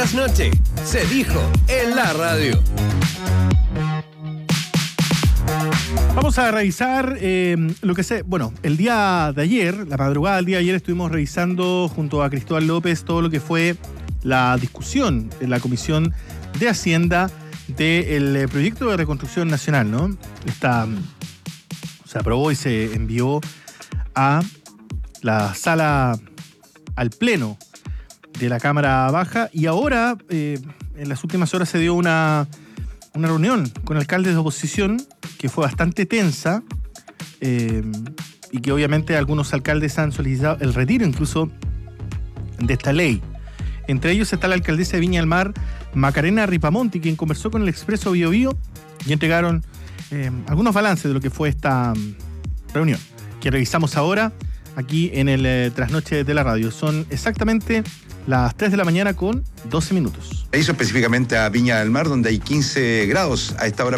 trasnoche se dijo en la radio. Vamos a revisar lo que sé. Bueno, el día de ayer, la madrugada del día de ayer, estuvimos revisando junto a Cristóbal López todo lo que fue la discusión en la Comisión de Hacienda del proyecto de reconstrucción nacional, ¿no? Se aprobó y se envió a la sala, al pleno de la Cámara Baja, y ahora, en las últimas horas, se dio una reunión con alcaldes de oposición que fue bastante tensa, y que obviamente algunos alcaldes han solicitado el retiro incluso de esta ley. Entre ellos está la alcaldesa de Viña del Mar, Macarena Ripamonti, quien conversó con el Expreso Bio Bio y entregaron algunos balances de lo que fue esta reunión, que revisamos ahora aquí en el Trasnoche de la Radio. Son exactamente las 3 de la mañana con 12 minutos. Hizo específicamente a Viña del Mar, donde hay 15 grados a esta hora.